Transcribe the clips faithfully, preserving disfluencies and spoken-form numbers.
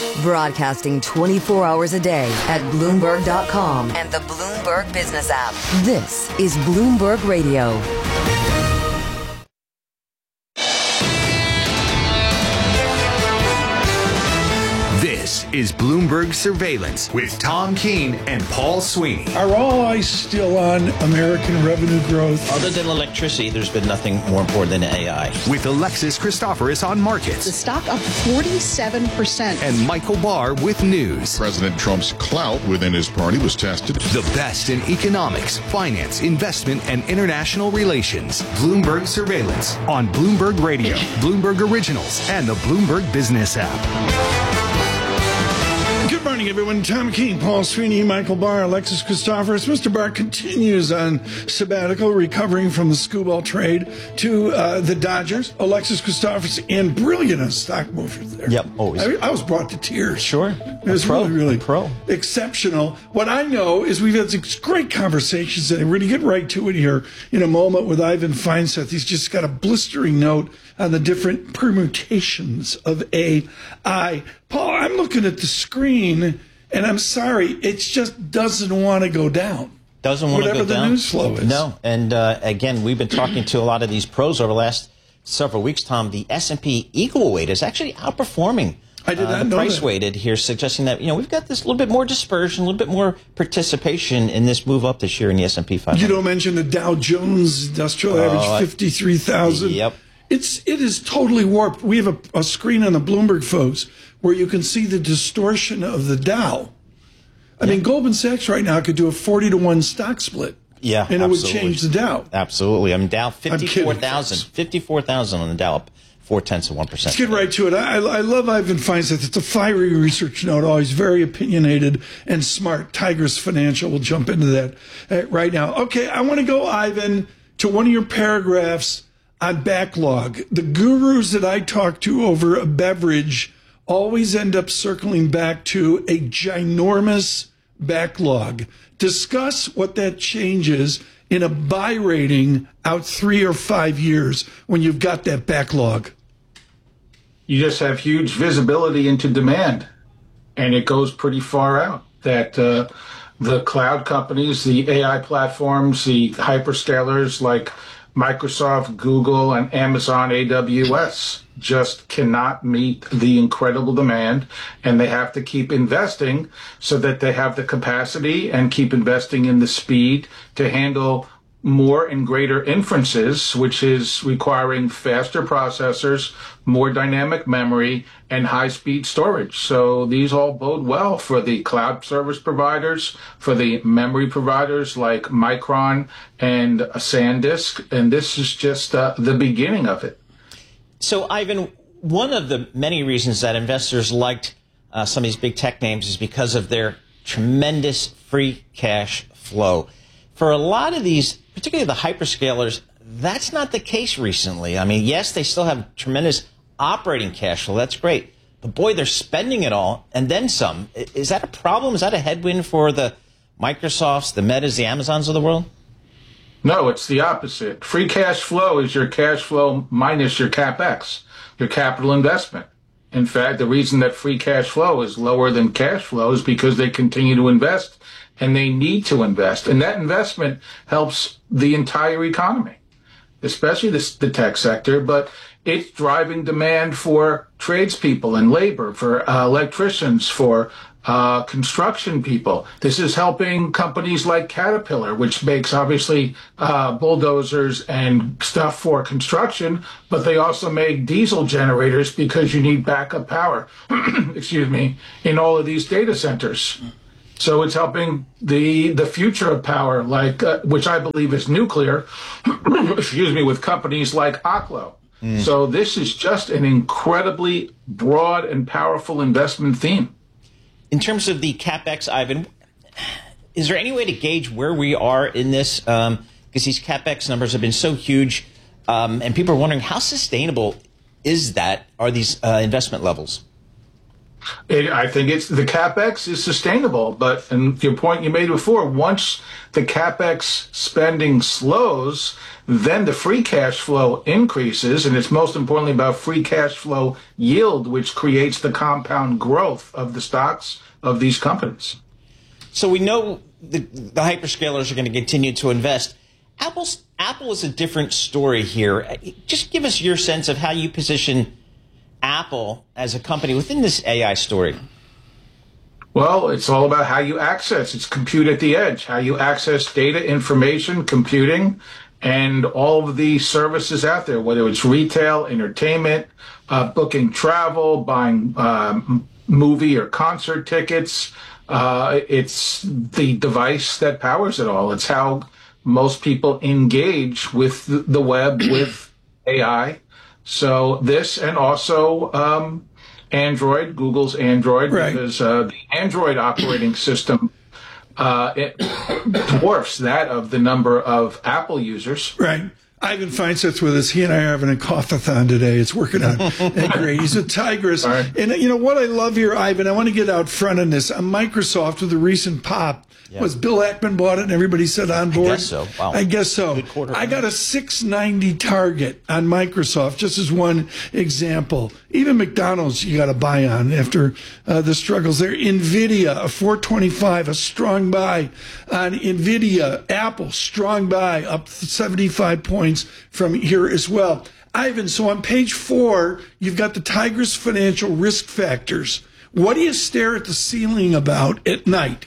Broadcasting twenty-four hours a day at Bloomberg dot com and the Bloomberg Business app. This is Bloomberg Radio. This is Bloomberg Surveillance with Tom Keene and Paul Sweeney. Are all eyes still on American revenue growth? Other than electricity, there's been nothing more important than A I. With Alexis Christoforous on markets. The stock up forty-seven percent. And Michael Barr with news. President Trump's clout within his party was tested. The best in economics, finance, investment, and international relations. Bloomberg Surveillance on Bloomberg Radio, Bloomberg Originals, and the Bloomberg Business app. Good morning, everyone. Tom Keene, Paul Sweeney, Michael Barr, Alexis Christoforous. Mister Barr continues on sabbatical, recovering from the Scuball trade to uh, the Dodgers. Alexis Christoforous, and brilliant stock movers there. Yep, always. I, I was brought to tears. Sure. It was pro. really, really pro. exceptional. What I know is we've had these great conversations, and we're going to get right to it here in a moment with Ivan Feinseth. He's just got a blistering note on the different permutations of A I. Paul, I'm looking at the screen, and I'm sorry, it just doesn't want to go down. Doesn't want to go down. Whatever the news flow is. No, and uh, again, we've been talking to a lot of these pros over the last several weeks, Tom. The S and P equal weight is actually outperforming I did uh, not the know price that. weighted here, suggesting that, you know, we've got this little bit more dispersion, a little bit more participation in this move up this year in the S and P five hundred. You don't mention the Dow Jones Industrial Oh, Average, fifty-three thousand. Yep. It's, it is totally warped. We have a, a screen on the Bloomberg, folks, where you can see the distortion of the Dow. I mean, Goldman Sachs right now could do a forty to one stock split. Yeah, And it absolutely. would change the Dow. Absolutely. I mean, Dow, fifty-four thousand. folks. fifty-four thousand on the Dow, up four-tenths of one percent. Let's get right to it. I, I love Ivan Feinseth. It's a fiery research note, always very opinionated and smart. Tigris Financial will jump into that uh, right now. Okay, I want to go, Ivan, to one of your paragraphs on backlog. The gurus that I talk to over a beverage always end up circling back to a ginormous backlog. Discuss what that changes in a buy rating out three or five years when you've got that backlog. You just have huge visibility into demand, and it goes pretty far out. That uh, the cloud companies, the A I platforms, the hyperscalers like Microsoft, Google, and Amazon A W S just cannot meet the incredible demand, and they have to keep investing so that they have the capacity and keep investing in the speed to handle more and greater inferences, which is requiring faster processors, more dynamic memory, and high-speed storage. So these all bode well for the cloud service providers, for the memory providers like Micron and SanDisk, and this is just uh, the beginning of it. So, Ivan, one of the many reasons that investors liked uh, some of these big tech names is because of their tremendous free cash flow. For a lot of these, particularly the hyperscalers, that's not the case recently. I mean, yes, they still have tremendous operating cash flow. That's great. But, boy, they're spending it all and then some. Is that a problem? Is that a headwind for the Microsofts, the Metas, the Amazons of the world? No, it's the opposite. Free cash flow is your cash flow minus your CapEx, your capital investment. In fact, the reason that free cash flow is lower than cash flow is because they continue to invest, and they need to invest. And that investment helps the entire economy, especially the, the tech sector, but it's driving demand for tradespeople and labor, for uh, electricians, for uh, construction people. This is helping companies like Caterpillar, which makes obviously uh, bulldozers and stuff for construction, but they also make diesel generators because you need backup power, excuse me, in all of these data centers. So it's helping the the future of power, like uh, which I believe is nuclear, excuse me, with companies like Oklo. Mm. So this is just an incredibly broad and powerful investment theme. In terms of the CapEx, Ivan, is there any way to gauge where we are in this? Um, because these CapEx numbers have been so huge, um, and people are wondering how sustainable is that? Are these uh, investment levels? It, I think it's the CapEx is sustainable, but and your point you made before, once the CapEx spending slows, then the free cash flow increases, and it's most importantly about free cash flow yield, which creates the compound growth of the stocks of these companies. So we know the, the hyperscalers are going to continue to invest. Apple's, Apple is a different story here. Just give us your sense of how you position Apple as a company within this A I story. Well, it's all about how you access. It's compute at the edge, how you access data, information, computing, and all of the services out there, whether it's retail, entertainment, uh, booking travel, buying um, movie or concert tickets. Uh, it's the device that powers it all. It's how most people engage with the web, with A I. So this, and also um, Android, Google's Android, right. because uh, the Android operating system uh, it dwarfs that of the number of Apple users. Right. Ivan Feinseth's with us. He and I are having a cough-a-thon today. It's working out great. He's a Tigris. Right. And you know what I love here, Ivan, I want to get out front on this. On Microsoft, with the recent pop, yeah. was Bill Ackman bought it and everybody said on board? I guess so. Wow. I guess so. Good quarter, I got a six ninety target on Microsoft, just as one example. Even McDonald's you got to buy on after uh, the struggles there. NVIDIA, a four twenty-five, a strong buy on NVIDIA. Apple, strong buy, up seventy-five points from here as well. Ivan, so on page four, you've got the Tigris Financial risk factors. What do you stare at the ceiling about at night?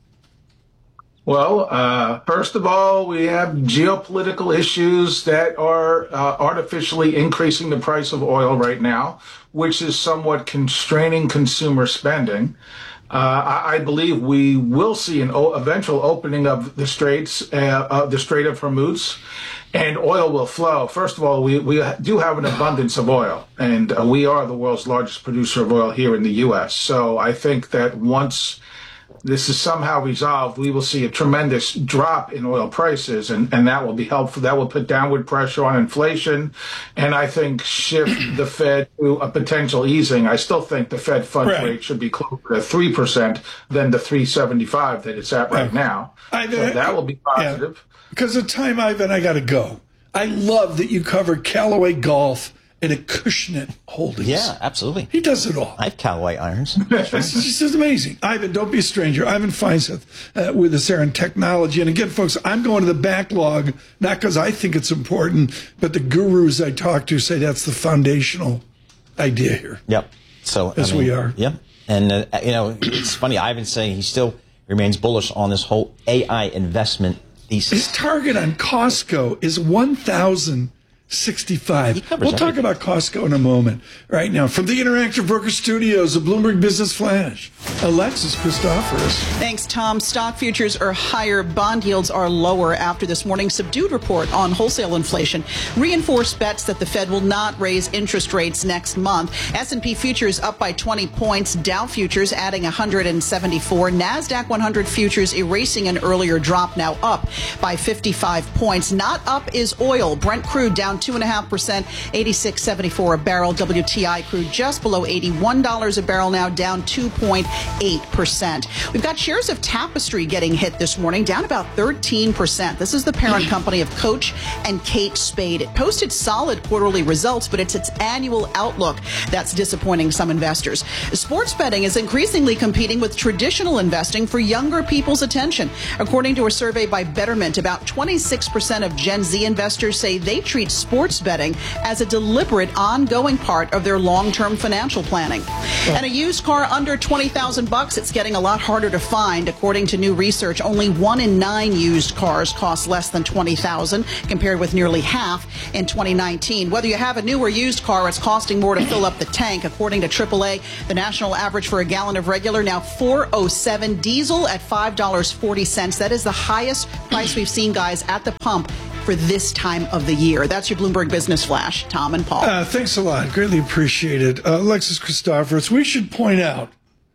Well, uh, first of all, we have geopolitical issues that are uh, artificially increasing the price of oil right now, which is somewhat constraining consumer spending. Uh, I, I believe we will see an o- eventual opening of the straits, uh, uh, the Strait of Hormuz, and oil will flow. First of all, we, we do have an abundance of oil, and uh, we are the world's largest producer of oil here in the U S. So I think that once this is somehow resolved, we will see a tremendous drop in oil prices, and, and that will be helpful. That will put downward pressure on inflation, and I think shift the Fed to a potential easing. I still think the Fed funds right. rate should be closer to three percent than the three seventy-five that it's at right yeah. now. I, so that will be positive. Yeah. Because of time, Ivan, I got to go. I love that you covered Callaway Golf and Acushnet Holdings. Yeah, absolutely. He does it all. I have Callaway irons. This is just amazing. Ivan, don't be a stranger. Ivan Feinseth uh, with us there in technology. And again, folks, I'm going to the backlog, not because I think it's important, but the gurus I talk to say that's the foundational idea here. Yep. So as I mean, we are. Yep. And, uh, you know, it's funny. Ivan's saying he still remains bullish on this whole A I investment thesis. His target on Costco is one thousand sixty-five. We'll everything. talk about Costco in a moment. Right now, from the Interactive Broker Studios, the Bloomberg Business Flash, Alexis Christoforous. Thanks, Tom. Stock futures are higher. Bond yields are lower after this morning's subdued report on wholesale inflation. Reinforced bets that the Fed will not raise interest rates next month. S and P futures up by twenty points. Dow futures adding one hundred seventy-four. NASDAQ one hundred futures erasing an earlier drop, now up by fifty-five points. Not up is oil. Brent crude down two and a half percent, eighty-six seventy-four a barrel. W T I crude just below eighty-one dollars a barrel, now down two point eight percent. We've got shares of Tapestry getting hit this morning, down about thirteen percent. This is the parent company of Coach and Kate Spade. It posted solid quarterly results, but it's its annual outlook that's disappointing some investors. Sports betting is increasingly competing with traditional investing for younger people's attention. According to a survey by Betterment, about twenty-six percent of Gen Z investors say they treat sports betting as a deliberate, ongoing part of their long-term financial planning. And a used car under twenty thousand bucks, it's getting a lot harder to find. According to new research, only one in nine used cars cost less than twenty thousand, compared with nearly half in twenty nineteen. Whether you have a new or used car, it's costing more to fill up the tank. According to triple A, the national average for a gallon of regular now four oh seven. Diesel at five dollars and forty cents. That is the highest price we've seen, guys, at the pump for this time of the year. That's your Bloomberg Business Flash. Tom and Paul. Uh, thanks a lot. Greatly appreciated. Uh, Alexis Christoforous, we should point out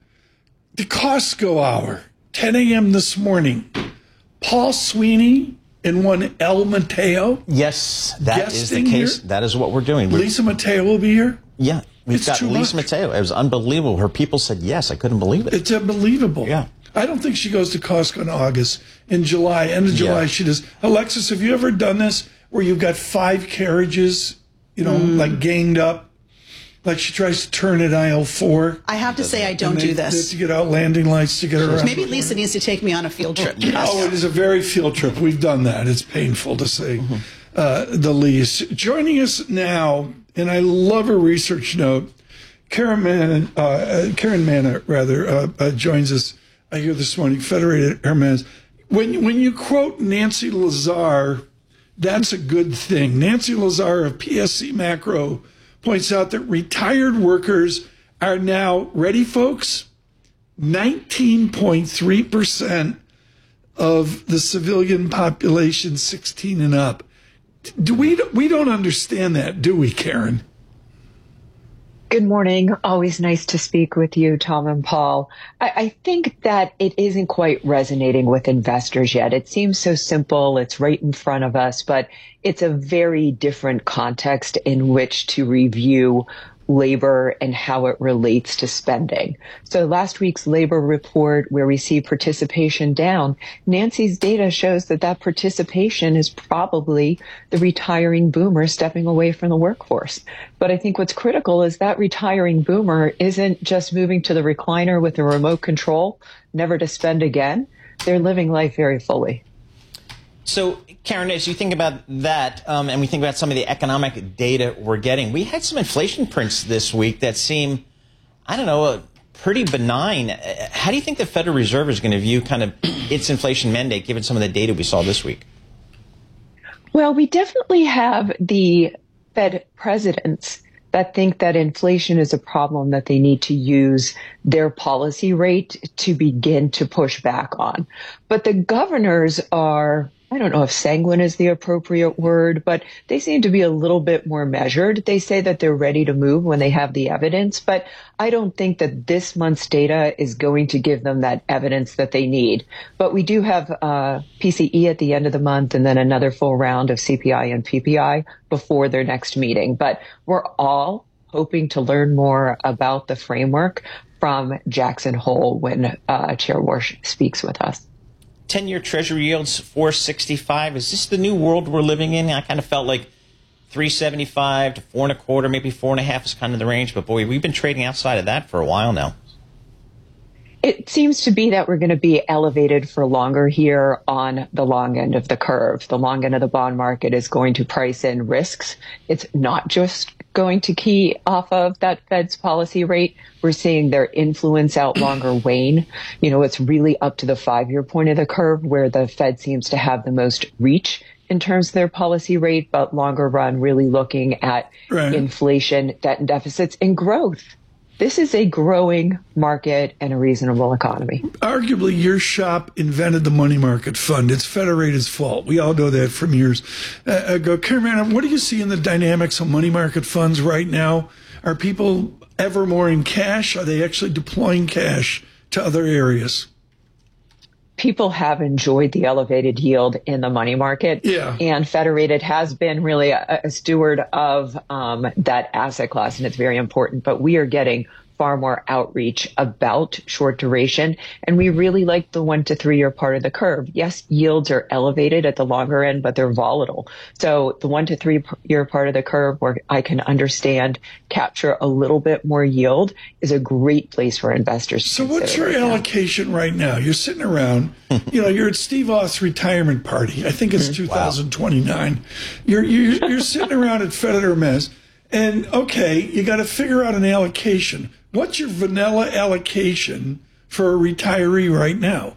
the Costco hour, ten a.m. this morning. Paul Sweeney and one El Mateo. Yes, that is the case. Here. That is what we're doing. We're, Lisa Mateo will be here? Yeah. We've It's got too Lisa much. Mateo. It was unbelievable. Her people said yes. I couldn't believe it. It's unbelievable. Yeah. I don't think she goes to Costco in August. In July, end of July, Yeah. she does. Alexis, have you ever done this where you've got five carriages, you know, Mm. like ganged up? Like she tries to turn at aisle four. I have to say I don't and they, do they have this. to get out landing lights to get around. Maybe Lisa needs to take me on a field trip. Oh, it is a very field trip. We've done that. It's painful to say uh, the least. Joining us now, and I love her research note, Karen Manna, uh, uh, Karen Manna rather, uh, uh, joins us uh, here this morning, Federated Hermes. When, when you quote Nancy Lazar, that's a good thing. Nancy Lazar of P S C Macro points out that retired workers are now, ready folks, nineteen point three percent of the civilian population sixteen and up. Do we, we don't understand that, do we, Karen? Good morning. Always nice to speak with you, Tom and Paul. I, I think that it isn't quite resonating with investors yet. It seems so simple. It's right in front of us, but it's a very different context in which to review labor and how it relates to spending. So last week's labor report, where we see participation down, Nancy's data shows that that participation is probably the retiring boomer stepping away from the workforce. But I think what's critical is that retiring boomer isn't just moving to the recliner with a remote control, never to spend again. They're living life very fully. So, Karen, as you think about that, um, and we think about some of the economic data we're getting, we had some inflation prints this week that seem, I don't know, uh, pretty benign. Uh, How do you think the Federal Reserve is going to view kind of its inflation mandate, given some of the data we saw this week? Well, we definitely have the Fed presidents that think that inflation is a problem that they need to use their policy rate to begin to push back on. But the governors are, I don't know if sanguine is the appropriate word, but they seem to be a little bit more measured. They say that they're ready to move when they have the evidence, but I don't think that this month's data is going to give them that evidence that they need. But we do have uh, P C E at the end of the month and then another full round of C P I and P P I before their next meeting. But we're all hoping to learn more about the framework from Jackson Hole when uh, Chair Warsh speaks with us. ten-year Treasury yields four sixty-five. Is this the new world we're living in? I kind of felt like three seventy-five to four and a quarter, maybe four and a half is kind of the range. But boy, we've been trading outside of that for a while now. It seems to be that we're going to be elevated for longer here on the long end of the curve. The long end of the bond market is going to price in risks. It's not just going to key off of that Fed's policy rate. We're seeing their influence out longer wane. You know, it's really up to the five-year point of the curve where the Fed seems to have the most reach in terms of their policy rate, but longer run really looking at Right. inflation, debt and deficits, and growth. This is a growing market and a reasonable economy. Arguably, your shop invented the money market fund. It's Federated's fault. We all know that from years uh, ago. Karen Manna, what do you see in the dynamics of money market funds right now? Are people ever more in cash? Are they actually deploying cash to other areas? People have enjoyed the elevated yield in the money market. Yeah. And Federated has been really a, a steward of um, that asset class, and it's very important. But we are getting far more outreach about short duration. And we really like the one to three year part of the curve. Yes, yields are elevated at the longer end, but they're volatile. So the one to three year part of the curve where I can understand capture a little bit more yield is a great place for investors. So to what's your right now. allocation right now? You're sitting around, you know, you're at Steve Auth's retirement party. I think it's two thousand twenty-nine. You're, you're, you're sitting around at Federated Hermes, and okay, you got to figure out an allocation. What's your vanilla allocation for a retiree right now?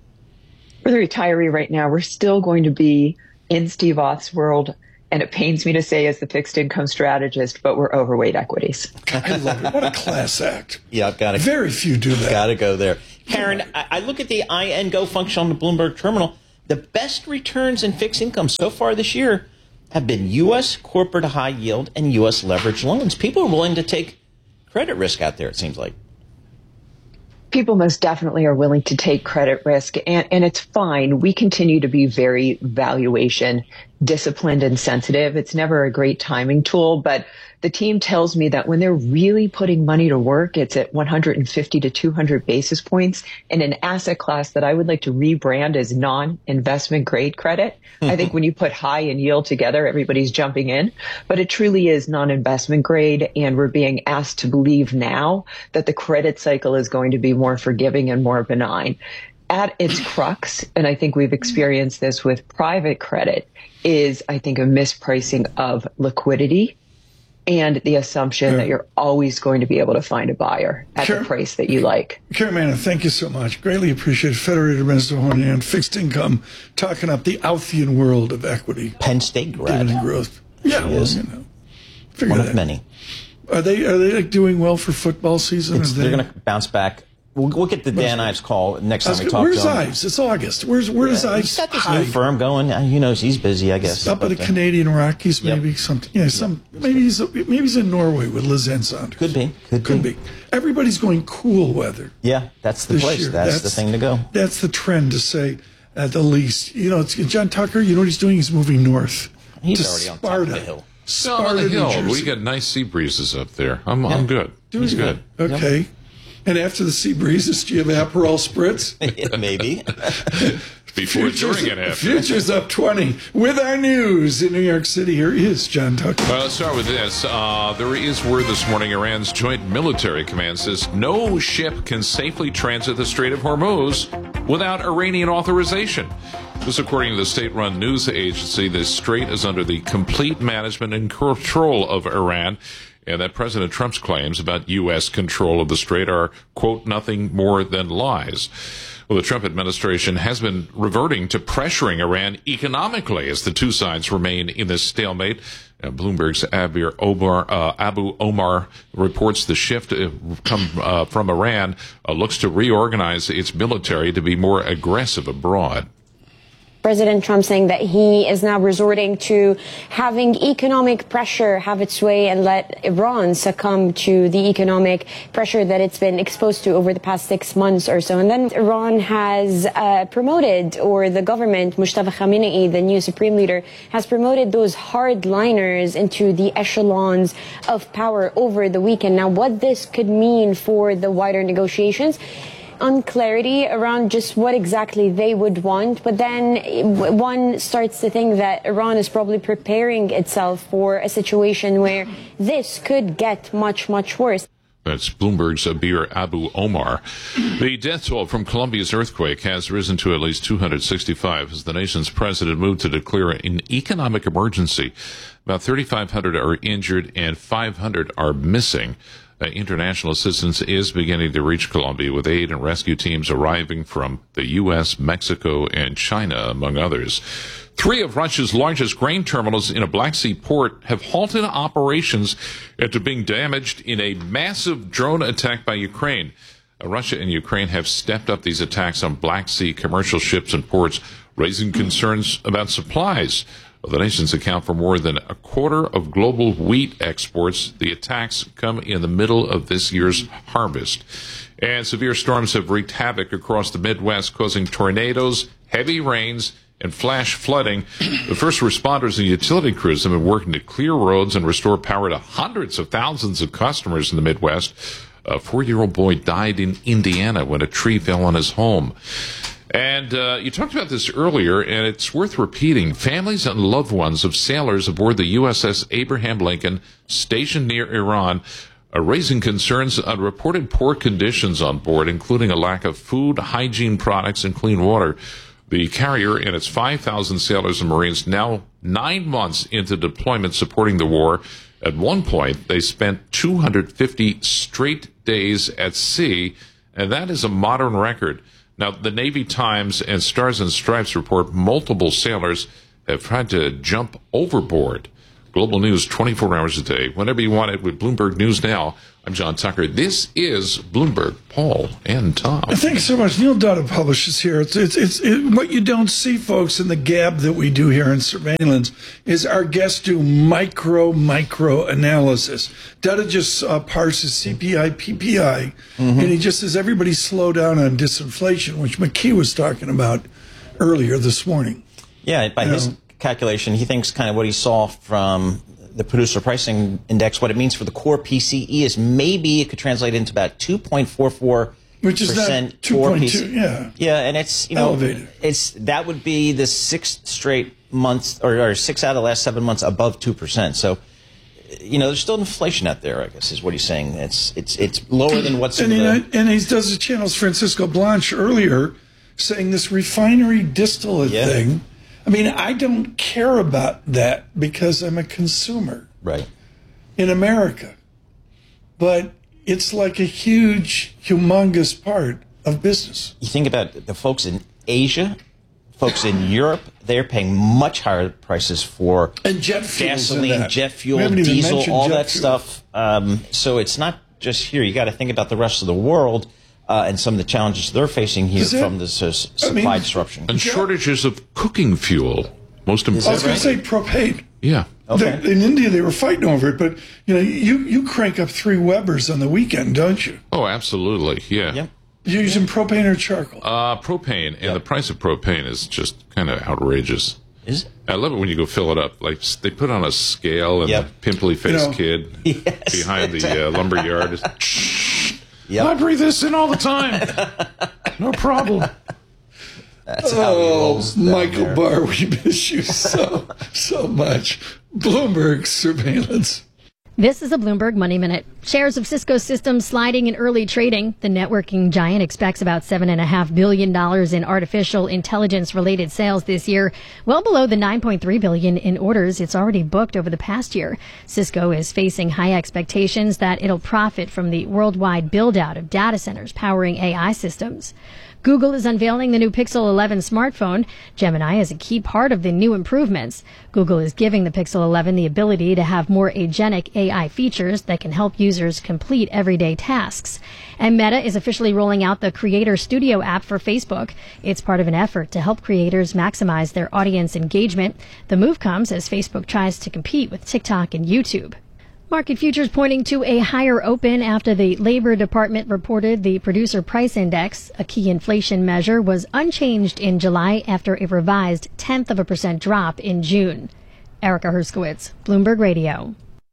For the retiree right now, we're still going to be in Steve Auth's world, and it pains me to say as the fixed income strategist, but we're overweight equities. I love it. What a class act. Yeah, I've got to. Very few do that. Got to go there. Karen, I, I look at the I N Go function on the Bloomberg terminal. The best returns in fixed income so far this year have been U S corporate high yield and U S leverage loans. People are willing to take credit risk out there, it seems like. People most definitely are willing to take credit risk, and, and it's fine. We continue to be very valuation disciplined and sensitive. It's never a great timing tool, but the team tells me that when they're really putting money to work, it's at one hundred fifty to two hundred basis points in an asset class that I would like to rebrand as non-investment grade credit. I think when you put high and yield together, everybody's jumping in, but it truly is non-investment grade. And we're being asked to believe now that the credit cycle is going to be more forgiving and more benign. At its crux, and I think we've experienced this with private credit, is I think a mispricing of liquidity and the assumption yeah. that you're always going to be able to find a buyer at Car- the price that you like. Karen Manna, thank you so much. Greatly appreciate Federated Minister Honan, fixed income, talking up the Althian world of equity. Penn State grad. Dividend growth. Yeah, well, is. you know. One that. of many. Are they are they like doing well for football season? It's, they, they're going to bounce back. We'll, we'll get the Dan Ives call next time we talk Where's to him. Ives? It's August. Where's where does yeah, Ives? He's got this new firm going. He knows he's busy, I guess. Up at the Canadian Rockies, maybe yep. something. Yeah, some. Yep. Maybe he's maybe he's in Norway with Liz Saunders. Could be. Could, Could be. be. Everybody's going cool weather. Yeah, that's the place. That's, that's the thing to go. That's the trend, to say at the least. You know, it's John Tucker. You know what he's doing? He's moving north. He's to already Sparta. on top of the hill. Sparta, on the hill. New We got nice sea breezes up there. I'm yeah. I'm good. Doing He's good. Okay. Yep. And after the sea breezes, do you have Aperol spritz? Maybe. Before, futures, during, and after. Futures up twenty. With our news in New York City, here is John Tucker. Well, let's start with this. Uh, there is word this morning Iran's Joint Military Command says no ship can safely transit the Strait of Hormuz without Iranian authorization. This, according to the state-run news agency, the strait is under the complete management and control of Iran, and that President Trump's claims about U S control of the strait are, quote, nothing more than lies. Well, the Trump administration has been reverting to pressuring Iran economically as the two sides remain in this stalemate. Uh, Bloomberg's Abir Omar, uh, Abu Omar reports the shift uh, come uh, from Iran uh, looks to reorganize its military to be more aggressive abroad. President Trump saying that he is now resorting to having economic pressure have its way and let Iran succumb to the economic pressure that it's been exposed to over the past six months or so. And then Iran has uh, promoted, or the government, Mustafa Khamenei, the new supreme leader, has promoted those hardliners into the echelons of power over the weekend. Now, what this could mean for the wider negotiations, unclarity around just what exactly they would want. But then one starts to think that Iran is probably preparing itself for a situation where this could get much, much worse. That's Bloomberg's Abir Abu Omar. The death toll from Colombia's earthquake has risen to at least two hundred sixty-five as the nation's president moved to declare an economic emergency. About thirty-five hundred are injured and five hundred are missing. Uh, international assistance is beginning to reach Colombia, with aid and rescue teams arriving from the U S, Mexico, and China, among others. Three of Russia's largest grain terminals in a Black Sea port have halted operations after being damaged in a massive drone attack by Ukraine. Uh, Russia and Ukraine have stepped up these attacks on Black Sea commercial ships and ports, raising concerns about supplies. The nations account for more than a quarter of global wheat exports. The attacks come in the middle of this year's harvest. And severe storms have wreaked havoc across the Midwest, causing tornadoes, heavy rains, and flash flooding. The first responders and utility crews have been working to clear roads and restore power to hundreds of thousands of customers in the Midwest. A four-year-old boy died in Indiana when a tree fell on his home. And uh, you talked about this earlier, and it's worth repeating. Families and loved ones of sailors aboard the U S S Abraham Lincoln, stationed near Iran, are raising concerns on reported poor conditions on board, including a lack of food, hygiene products, and clean water. The carrier and its five thousand sailors and Marines, now nine months into deployment supporting the war. At one point, they spent two hundred fifty straight days at sea, and that is a modern record. Now, the Navy Times and Stars and Stripes report multiple sailors have tried to jump overboard. Global news twenty-four hours a day, whenever you want it, with Bloomberg News Now. I'm John Tucker. This is Bloomberg. Paul and Tom. Thanks so much. Neil Dutta publishes here. It's it's it's it, what you don't see, folks, in the gab that we do here in surveillance is our guests do micro micro analysis. Dutta just uh, parses C P I, P P I, mm-hmm. and he just says everybody slow down on disinflation, which McKee was talking about earlier this morning. Yeah, by you his know. calculation, he thinks kind of what he saw from the producer pricing index, what it means for the core P C E is maybe it could translate into about two point four four percent, which is not two point two, yeah. Yeah, and it's, you know, elevated. It's that would be the sixth straight month or, or six out of the last seven months above two percent. So, you know, there's still inflation out there, I guess is what he's saying. It's it's it's lower than what's and in he, the... and he does the channels Francisco Blanche earlier saying this refinery distillate yeah. thing. I mean, I don't care about that because I'm a consumer. Right. In America. But it's like a huge, humongous part of business. You think about the folks in Asia, folks in Europe, they're paying much higher prices for and jet gasoline, jet fuel, diesel, all that fuel. stuff. Um, so it's not just here. You got to think about the rest of the world. Uh, and some of the challenges they're facing here that, from this uh, supply I mean, disruption. And shortages of cooking fuel, most important. I was going to say propane. Yeah. Okay. In India, they were fighting over it, but you know, you, you crank up three Webers on the weekend, don't you? Oh, absolutely, yeah. Yep. You're using propane or charcoal? Uh, propane, and yep. the price of propane is just kind of outrageous. Is it? I love it when you go fill it up. Like they put on a scale, and yep. the pimply-faced you know, kid yes. behind the uh, lumber yard is... Yep. I breathe this in all the time. No problem. That's how he rolls down Michael there. Barr, we miss you so, so much. Bloomberg surveillance. This is a Bloomberg Money Minute. Shares of Cisco Systems sliding in early trading. The networking giant expects about seven point five billion dollars in artificial intelligence-related sales this year, well below the nine point three billion dollars in orders it's already booked over the past year. Cisco is facing high expectations that it'll profit from the worldwide build-out of data centers powering A I systems. Google is unveiling the new Pixel eleven smartphone. Gemini is a key part of the new improvements. Google is giving the Pixel eleven the ability to have more agentic A I features that can help users complete everyday tasks. And Meta is officially rolling out the Creator Studio app for Facebook. It's part of an effort to help creators maximize their audience engagement. The move comes as Facebook tries to compete with TikTok and YouTube. Market futures pointing to a higher open after the Labor Department reported the Producer Price Index, a key inflation measure, was unchanged in July after a revised tenth of a percent drop in June. Erica Herskowitz, Bloomberg Radio.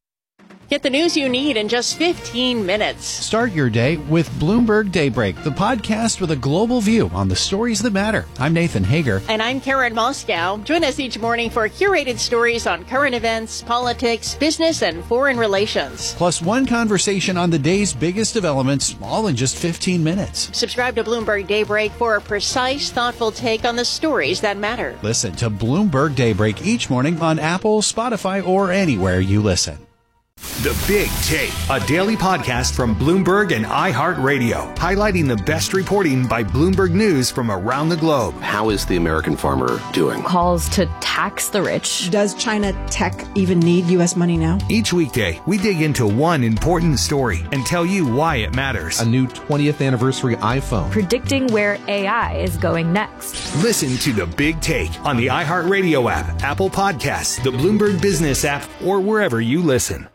Get the news you need in just fifteen minutes. Start your day with Bloomberg Daybreak, the podcast with a global view on the stories that matter. I'm Nathan Hager. And I'm Karen Moscow. Join us each morning for curated stories on current events, politics, business, and foreign relations. Plus one conversation on the day's biggest developments, all in just fifteen minutes. Subscribe to Bloomberg Daybreak for a precise, thoughtful take on the stories that matter. Listen to Bloomberg Daybreak each morning on Apple, Spotify, or anywhere you listen. The Big Take, a daily podcast from Bloomberg and iHeartRadio, highlighting the best reporting by Bloomberg News from around the globe. How is the American farmer doing? Calls to tax the rich. Does China tech even need U S money now? Each weekday, we dig into one important story and tell you why it matters. A new twentieth anniversary iPhone. Predicting where A I is going next. Listen to The Big Take on the iHeartRadio app, Apple Podcasts, the Bloomberg Business app, or wherever you listen.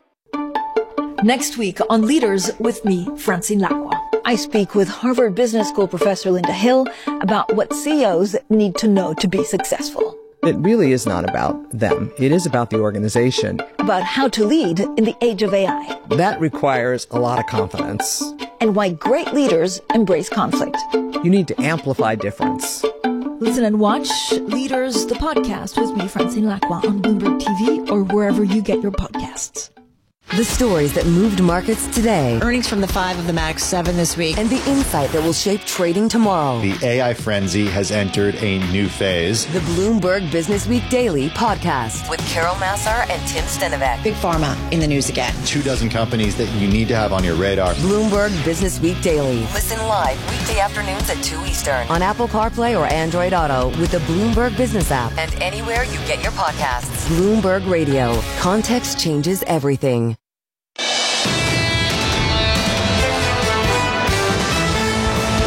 Next week on Leaders with me, Francine Lacqua. I speak with Harvard Business School professor Linda Hill about what C E Os need to know to be successful. It really is not about them. It is about the organization. About how to lead in the age of A I. That requires a lot of confidence. And why great leaders embrace conflict. You need to amplify difference. Listen and watch Leaders, the podcast with me, Francine Lacqua, on Bloomberg T V or wherever you get your podcasts. The stories that moved markets today. Earnings from the five of the Max seven this week. And the insight that will shape trading tomorrow. The A I frenzy has entered a new phase. The Bloomberg Business Week Daily podcast with Carol Massar and Tim Stenovec. Big Pharma in the news again. Two dozen companies that you need to have on your radar. Bloomberg Business Week Daily. Listen live weekday afternoons at two Eastern on Apple CarPlay or Android Auto with the Bloomberg Business app and anywhere you get your podcasts. Bloomberg Radio. Context changes everything.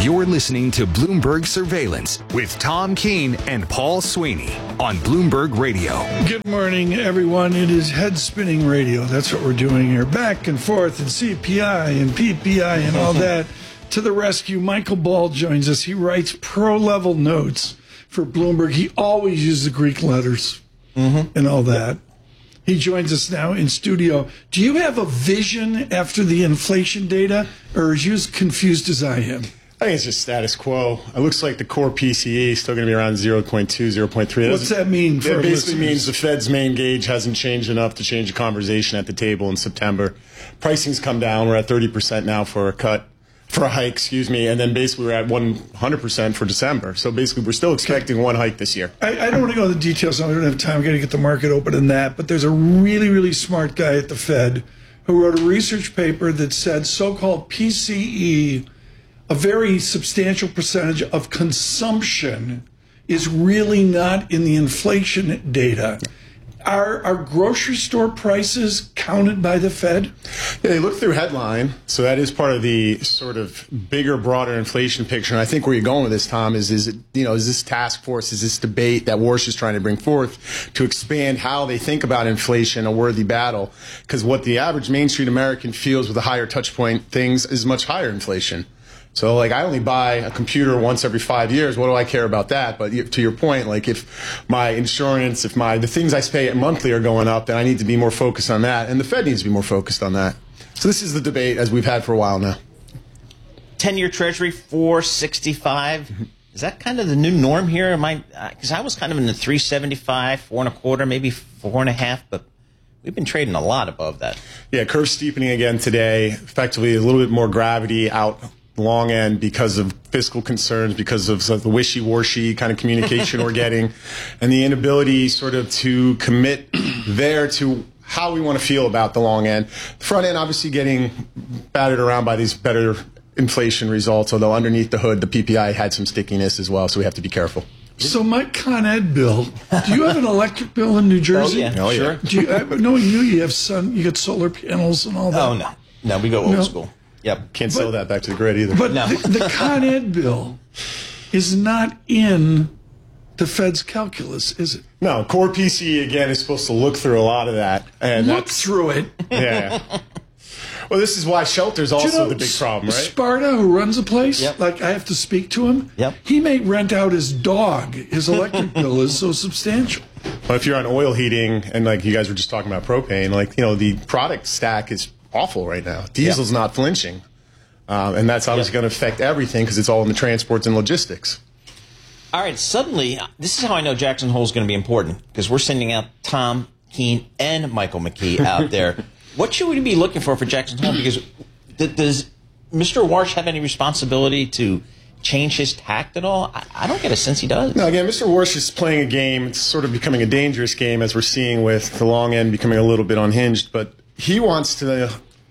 You're listening to Bloomberg Surveillance with Tom Keene and Paul Sweeney on Bloomberg Radio. Good morning, everyone. It is head spinning radio. That's what we're doing here. Back and forth and C P I and P P I and all that. To the rescue, Michael Ball joins us. He writes pro-level notes for Bloomberg. He always uses the Greek letters mm-hmm. and all that. He joins us now in studio. Do you have a vision after the inflation data, or are you as confused as I am? I think it's just status quo. It looks like the core P C E is still going to be around zero point two, zero point three. What's that mean for It basically listeners? means the Fed's main gauge hasn't changed enough to change the conversation at the table in September. Pricing's come down. We're at thirty percent now for a cut, for a hike, excuse me, and then basically we're at one hundred percent for December. So basically we're still expecting one hike this year. I, I don't want to go into the details. I don't have time. We've got to get the market open in that. But there's a really, really smart guy at the Fed who wrote a research paper that said so-called P C E, a very substantial percentage of consumption, is really not in the inflation data. Are, are grocery store prices counted by the Fed? Yeah, they look through headline, so that is part of the sort of bigger, broader inflation picture. And I think where you're going with this, Tom, is is it, you know, is this task force, is this debate that Warsh is trying to bring forth to expand how they think about inflation a worthy battle? Because what the average Main Street American feels with the higher touch point things is much higher inflation. So, like, I only buy a computer once every five years. What do I care about that? But to your point, like, if my insurance, if my the things I pay monthly are going up, then I need to be more focused on that. And the Fed needs to be more focused on that. So this is the debate as we've had for a while now. ten-year Treasury, four sixty-five. Mm-hmm. Is that kind of the new norm here? Am I? Because I was kind of in the three seventy-five, four and a quarter, maybe four and a half, but we've been trading a lot above that. Yeah, curve steepening again today. Effectively, a little bit more gravity out long end because of fiscal concerns, because of the wishy-washy kind of communication we're getting, and the inability sort of to commit there to how we want to feel about the long end. The front end obviously getting battered around by these better inflation results, although underneath the hood, the P P I had some stickiness as well, so we have to be careful. So my Con Ed bill, do you have an electric bill in New Jersey? Oh, yeah, oh, sure. Do you, I, knowing you, you have sun, you get solar panels and all that. Oh, no. No, we go old No. school. Yep. Can't But- sell that back to the grid either. But No. the, the Con Ed bill is not in the Fed's calculus, is it? No, core P C E, again, is supposed to look through a lot of that. And Look that's, through it. yeah. Well, this is why shelter's Do you also know the big problem, right? Sparta, who runs the place, Yep. like I have to speak to him. Yep. He may rent out his dog. His electric bill is so substantial. But if you're on oil heating, and like you guys were just talking about propane, like, you know, the product stack is awful right now. Diesel's Yeah. not flinching. Um, and that's obviously going to affect everything because it's all in the transports and logistics. All right, suddenly, this is how I know Jackson Hole is going to be important, because we're sending out Tom Keene and Michael McKee out there. What should we be looking for for Jackson Hole? Because th- does Mister Warsh have any responsibility to change his tact at all? I, I don't get a sense he does. No, again, Mister Warsh is playing a game. It's sort of becoming a dangerous game, as we're seeing with the long end becoming a little bit unhinged. But he wants to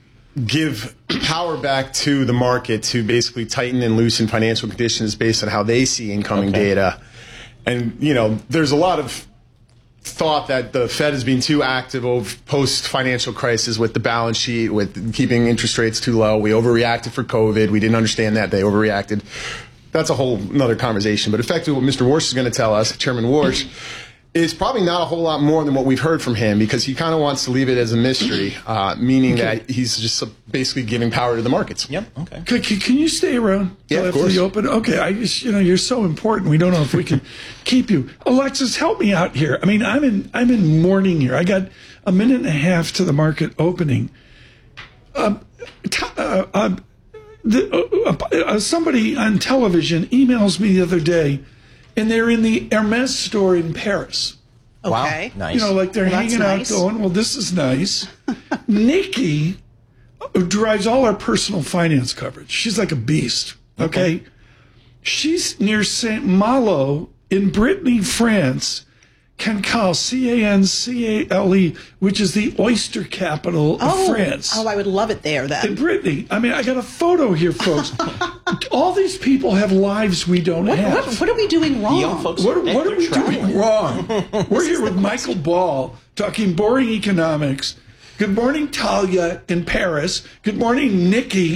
give power back to the market to basically tighten and loosen financial conditions based on how they see incoming Okay. data. And, you know, there's a lot of thought that the Fed has been too active post-financial crisis with the balance sheet, with keeping interest rates too low. We overreacted for COVID. We didn't understand that. They overreacted. That's a whole another conversation. But effectively what Mister Warsh is going to tell us, Chairman Warsh, is probably not a whole lot more than what we've heard from him, because he kind of wants to leave it as a mystery, uh, meaning Okay. that he's just basically giving power to the markets. Yep, okay. Can, can can you stay around? Yeah, till of after course. the open? Okay, I just, you know, you're so important. We don't know if we can keep you. Alexis, help me out here. I mean, I'm in I'm in mourning here. I got a minute and a half to the market opening. Um, t- uh, uh, the, uh, uh, somebody on television emails me the other day, and they're in the Hermes store in Paris. Okay. Wow, nice. You know, like they're Well, that's hanging out nice. going, well, this is nice. Nikki, who drives all our personal finance coverage, she's like a beast, okay? She's near Saint Malo in Brittany, France, Cancale, C A N C A L E, which is the oyster capital of Oh, France. oh, I would love it there In then. Brittany. I mean, I got a photo here, folks. All these people have lives we don't What, have. what, what are we doing wrong? Young folks, What, hey, what are they're we traveling. doing wrong? We're here with Michael Ball talking boring economics. Good morning, Talia in Paris. Good morning, Nikki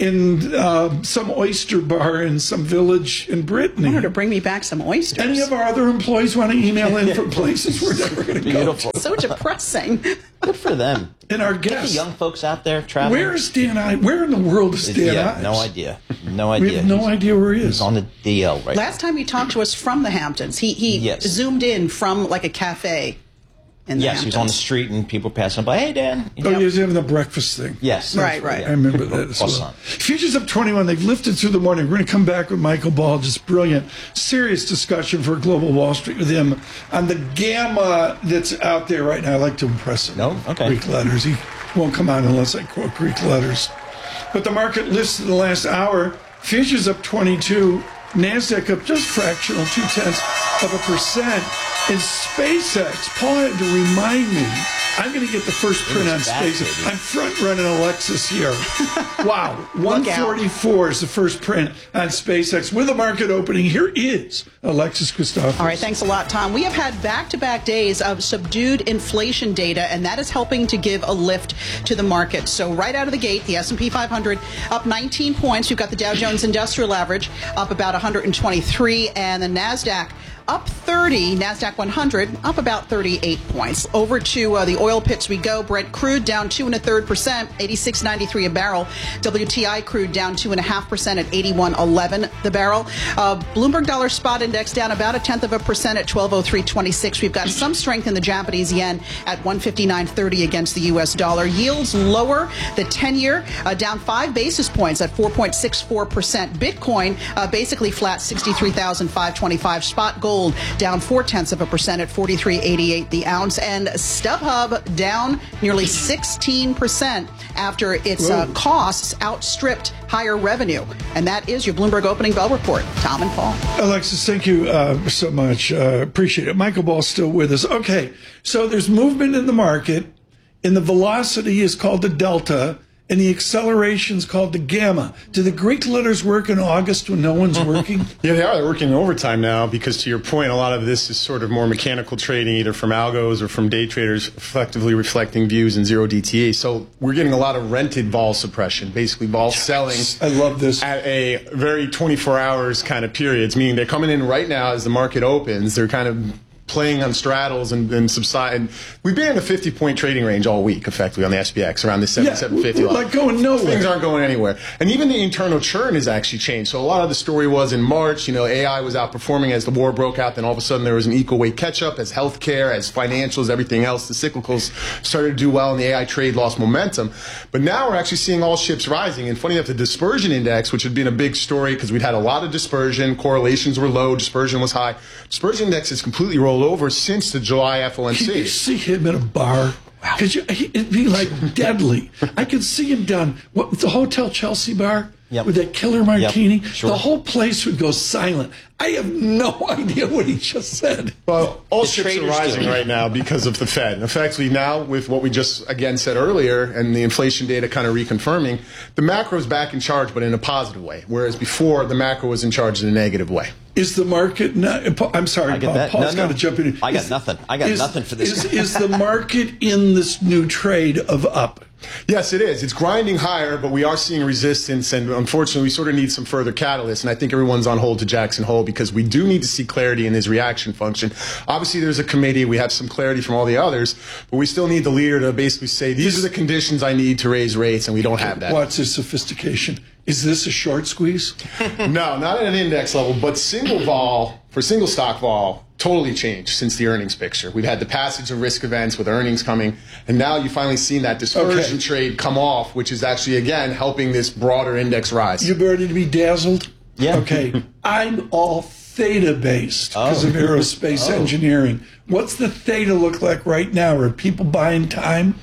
in uh, some oyster bar in some village in Brittany. I wanted to bring me back some oysters. Any of our other employees want to email in from places we're never going to go? Beautiful. So depressing. Good for them. And our Get guests. the young folks out there traveling. Where is Dan I? Where in the world is Dan Yeah, Ives? no idea. No idea. We have no He's- idea where he is. He's on the D L right Last time he talked to us from the Hamptons, he he Yes. zoomed in from like a cafe in the Yes, he was on the Hamptons. street and people passing by. Hey, Dan. Oh, he was having the breakfast thing. Yes. Right, right. I remember that as Plus well. on. Futures up twenty-one. They've lifted through the morning. We're going to come back with Michael Ball. Just brilliant. Serious discussion for Global Wall Street with him on the gamma that's out there right now. I like to impress him. No? Okay. Greek letters. He won't come on unless I quote Greek letters. But the market lifts in the last hour. Futures up twenty-two. NASDAQ up just fractional, two-tenths of a percent. In SpaceX, Paul had to remind me, I'm going to get the first print on back, SpaceX. baby. I'm front-running Alexis here. Wow. one forty-four is the first print on SpaceX. With the market opening, here is Alexis Christopher. All right, thanks a lot, Tom. We have had back-to-back days of subdued inflation data, and that is helping to give a lift to the market. So right out of the gate, the S and P five hundred up nineteen points. You've got the Dow Jones Industrial Average up about one hundred twenty-three, and the NASDAQ up thirty, NASDAQ one hundred up about thirty-eight points. Over to uh, the oil pits we go. Brent crude down two and a third percent, eighty-six ninety-three a barrel. W T I crude down two and a half percent at eighty-one eleven the barrel. Uh, Bloomberg Dollar Spot Index down about a tenth of a percent at twelve oh three twenty-six. We've got some strength in the Japanese yen at one fifty-nine thirty against the U S dollar. Yields lower. The ten-year uh, down five basis points at four point six four percent. Bitcoin uh, basically flat, sixty-three thousand five hundred twenty-five. Spot gold down four tenths of a percent at forty-three eighty-eight the ounce, and StubHub down nearly sixteen percent after its uh, costs outstripped higher revenue. And that is your Bloomberg Opening Bell Report. Tom and Paul. Alexis, thank you uh, so much. Uh, appreciate it. Michael Ball's still with us. Okay, so there's movement in the market, and the velocity is called the delta, and the acceleration is called the gamma. Do the Greek letters work in August when no one's working? Yeah, they are. They're working overtime now because, to your point, a lot of this is sort of more mechanical trading, either from algos or from day traders, effectively reflecting views in zero D T E. So we're getting a lot of rented vol suppression, basically vol selling. I love this. At a very twenty-four hours kind of periods, meaning they're coming in right now as the market opens. They're kind of playing on straddles and, and subside. And we've been in the fifty-point trading range all week, effectively, on the S P X, around the seventy-seven fifty. Yeah, like going nowhere. Things aren't going anywhere. And even the internal churn has actually changed. So a lot of the story was in March, you know, A I was outperforming as the war broke out. Then all of a sudden there was an equal weight catch-up as healthcare, as financials, everything else. The cyclicals started to do well, and the A I trade lost momentum. But now we're actually seeing all ships rising. And funny enough, the dispersion index, which had been a big story because we'd had a lot of dispersion, correlations were low, dispersion was high. Dispersion index has completely rolled over since the July F O M C. Can you see him in a bar? Because it'd be like deadly. I could see him down what the Hotel Chelsea bar Yep. with that killer martini. Yep, sure. The whole place would go silent. I have no idea what he just said. Well, all The ships are traders rising do. right now because of the Fed. And effectively now, with what we just again said earlier and the inflation data kind of reconfirming, the macro is back in charge, but in a positive way. Whereas before, the macro was in charge in a negative way. Is the market not? I'm sorry, I get Paul. that. Paul's No, no. got to jump in. I got Is- nothing. I got is- nothing for this Is, guy. is the market in this new trade of up? Yes, it is. It's grinding higher, but we are seeing resistance, and unfortunately, we sort of need some further catalysts. And I think everyone's on hold to Jackson Hole because we do need to see clarity in his reaction function. Obviously, there's a committee. We have some clarity from all the others, but we still need the leader to basically say, these are the conditions I need to raise rates, and we don't have that. What's his sophistication? Is this a short squeeze? No, not at an index level, but single vol, for single stock vol, totally changed since the earnings picture. We've had the passage of risk events with earnings coming, and now you've finally seen that dispersion Okay. trade come off, which is actually, again, helping this broader index rise. You ready to be dazzled? Yeah. Okay. I'm all theta based because Oh. of aerospace Oh. engineering. What's the theta look like right now? Are people buying time?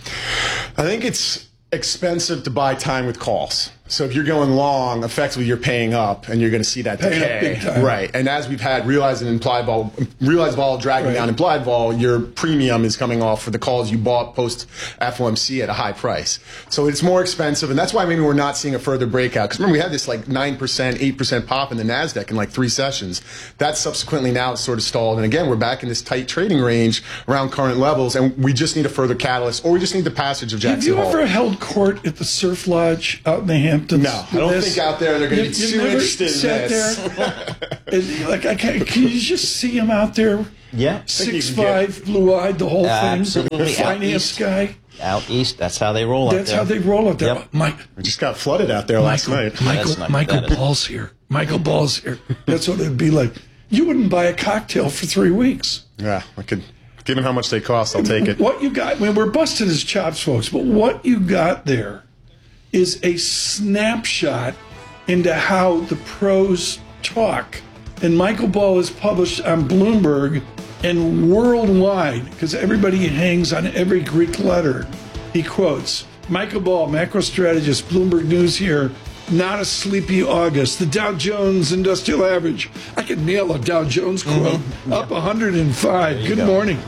I think it's expensive to buy time with calls. So if you're going long, effectively you're paying up, and you're going to see that Paying up decay, big time. right? And as we've had realized and implied vol, realized vol dragging Right. down implied vol, your premium is coming off for the calls you bought post F O M C at a high price. So it's more expensive, and that's why maybe we're not seeing a further breakout. Because remember, we had this like nine percent, eight percent pop in the Nasdaq in like three sessions. That subsequently now is sort of stalled, and again we're back in this tight trading range around current levels, and we just need a further catalyst, or we just need the passage of Have Jackson you Hole. ever held court at the Surf Lodge out in the Hamptons? Hamptons? No, I don't think out there they're going to be too interested in this. There? and, like, I can't, can you just see him out there? Yeah. six five, blue-eyed, the whole Absolutely. thing. Finance guy. Out east, that's how they roll That's out there. how they roll out there. Yep. Mike, we just got flooded out there last Michael, night. Michael, not, Michael Ball's here. Michael Ball's here. That's what it'd be like. You wouldn't buy a cocktail for three weeks. Yeah, I could. Given how much they cost, I'll take it. What you got, I mean, we're busting his chops, folks, but what you got there is a snapshot into how the pros talk. And Michael Ball is published on Bloomberg and worldwide, because everybody hangs on every Greek letter. He quotes Michael Ball, macro strategist, Bloomberg News here. Not a sleepy August. The Dow Jones Industrial Average. I could nail a Dow Jones quote. Mm-hmm. Up one hundred five. Good go. morning.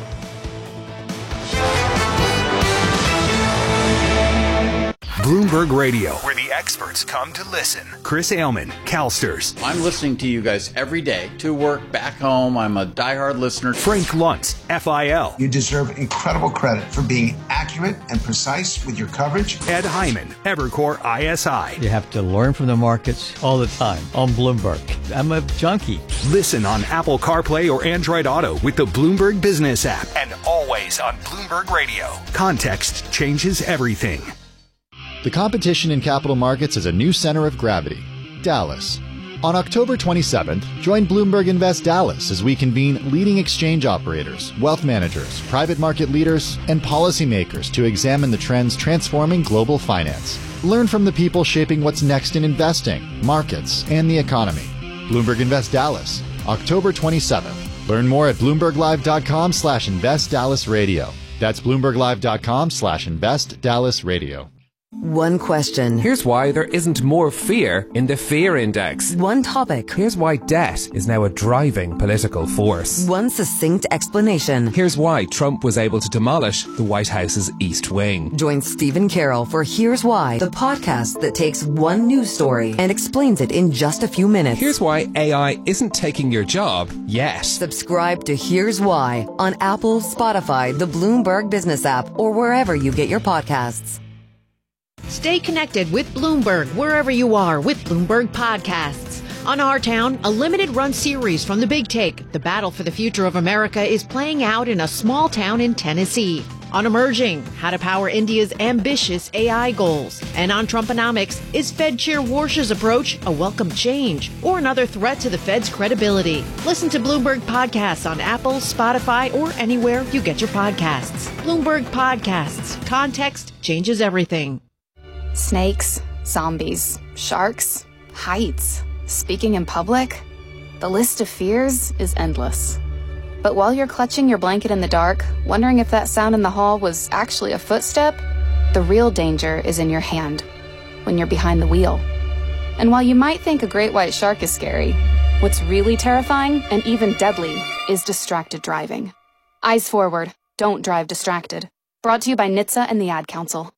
Bloomberg Radio, where the experts come to listen. Chris Ailman, CalSTRS. I'm listening to you guys every day, to work, back home. I'm a diehard listener. Frank Luntz, F I L. You deserve incredible credit for being accurate and precise with your coverage. Ed Hyman, Evercore I S I. You have to learn from the markets all the time on Bloomberg. I'm a junkie. Listen on Apple CarPlay or Android Auto with the Bloomberg Business app. And always on Bloomberg Radio. Context changes everything. The competition in capital markets is a new center of gravity, Dallas. On October twenty-seventh, join Bloomberg Invest Dallas as we convene leading exchange operators, wealth managers, private market leaders, and policymakers to examine the trends transforming global finance. Learn from the people shaping what's next in investing, markets, and the economy. Bloomberg Invest Dallas, October twenty-seventh. Learn more at bloomberglive.com slash invest Dallas radio. That's bloomberglive.com slash invest Dallas radio. One question. Here's why there isn't more fear in the fear index. One topic. Here's why debt is now a driving political force. One succinct explanation. Here's why Trump was able to demolish the White House's East Wing. Join Stephen Carroll for Here's Why, the podcast that takes one news story and explains it in just a few minutes. Here's why A I isn't taking your job yet. Subscribe to Here's Why on Apple, Spotify, the Bloomberg Business app, or wherever you get your podcasts. Stay connected with Bloomberg wherever you are with Bloomberg Podcasts. On Our Town, a limited-run series from The Big Take, the battle for the future of America is playing out in a small town in Tennessee. On Emerging, how to power India's ambitious A I goals. And on Trumponomics, is Fed Chair Warsh's approach a welcome change or another threat to the Fed's credibility? Listen to Bloomberg Podcasts on Apple, Spotify, or anywhere you get your podcasts. Bloomberg Podcasts. Context changes everything. Snakes, zombies, sharks, heights, speaking in public. The list of fears is endless. But while you're clutching your blanket in the dark, wondering if that sound in the hall was actually a footstep, the real danger is in your hand, when you're behind the wheel. And while you might think a great white shark is scary, what's really terrifying and even deadly is distracted driving. Eyes forward, don't drive distracted. Brought to you by N H T S A and the Ad Council.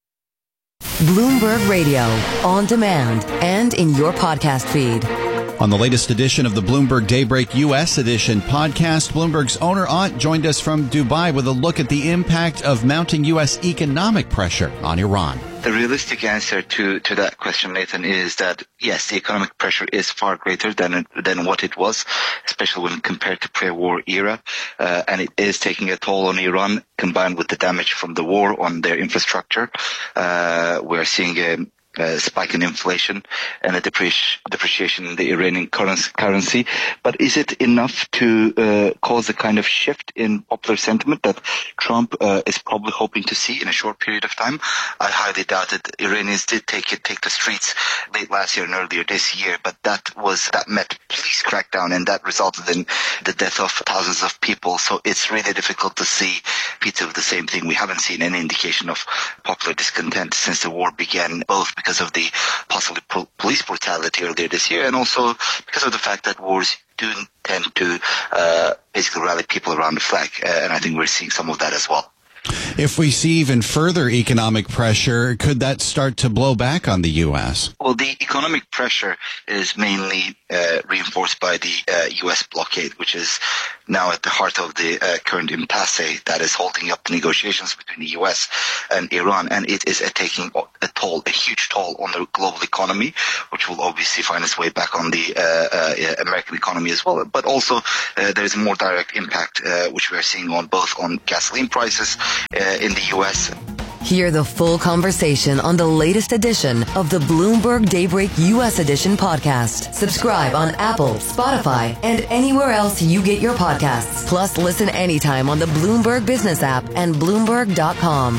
Bloomberg Radio, on demand and in your podcast feed. On the latest edition of the Bloomberg Daybreak U S Edition podcast, Bloomberg's Oner Ott joined us from Dubai with a look at the impact of mounting U S economic pressure on Iran. The realistic answer to, to that question, Nathan, is that, yes, the economic pressure is far greater than than what it was, especially when compared to pre-war era, uh, and it is taking a toll on Iran, combined with the damage from the war on their infrastructure. Uh, we're seeing a Uh, spike in inflation and a depreci- depreciation in the Iranian currency, currency. But is it enough to uh, cause the kind of shift in popular sentiment that Trump uh, is probably hoping to see in a short period of time? I highly doubt it. Iranians did take it, take the streets late last year and earlier this year, but that was that met police crackdown, and that resulted in the death of thousands of people. So it's really difficult to see repeats of the same thing. We haven't seen any indication of popular discontent since the war began, both because because of the possible po- police brutality earlier this year, and also because of the fact that wars do tend to uh, basically rally people around the flag, uh, and I think we're seeing some of that as well. If we see even further economic pressure, could that start to blow back on the U S? Well, the economic pressure is mainly uh, reinforced by the uh, U S blockade, which is now at the heart of the uh, current impasse that is holding up the negotiations between the U S and Iran. And it is uh, taking a toll, a huge toll on the global economy, which will obviously find its way back on the uh, uh, American economy as well. But also uh, there is a more direct impact, uh, which we are seeing on both on gasoline prices uh, in the U S. Hear the full conversation on the latest edition of the Bloomberg Daybreak U S Edition podcast. Subscribe on Apple, Spotify, and anywhere else you get your podcasts. Plus, listen anytime on the Bloomberg Business app and Bloomberg dot com.